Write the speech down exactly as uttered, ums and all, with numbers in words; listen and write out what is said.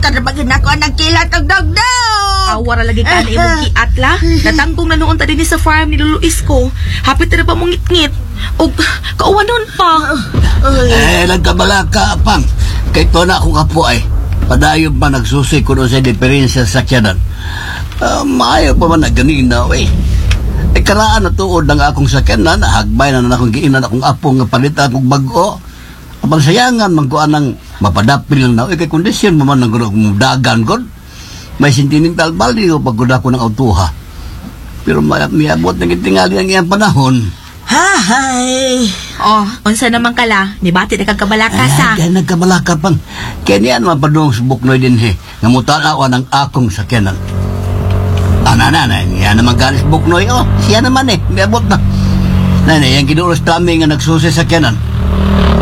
Tarabagin ako ang nagkilat ang dagdag. Awara lagi ka na imong kiat la. Natanggong na noon tadi ni sa farm ni Lolo Isko. Hapit na ba mong ngit-ngit? O kauwanon pa. Eh, nagkabala ka, pang. Kay to na akong apo ay. Padayon pa nagsusi ko doon sa diferensya sa sakyanan. Uh, maayo pa man na ganina, eh. Eh, karaan na tuod ng akong sakyanan, hagbay na na akong giinan akong apo nga palitan akong bago. Abang sayangan, magkuhan ng mapadapil lang na, eh, kay kondisyon mo man ng dagan ko. May sintining talbali o pagkuda ko ng autoha. Pero may, may abot ng itingali ang iyang panahon. Hahay. Oh, unsa naman kala? Ni bati na kagkabalaka sa. Ay, kaya nagkabalaka pang. Kaya niyan mapadong subok noy din he. Ngamutan ako ng akong sakyanan. Ana na na, yan naman galis subok noy. Oh, siya naman eh, may abot na. Nanay, yung kinuros kami nga nagsusi sakyanan.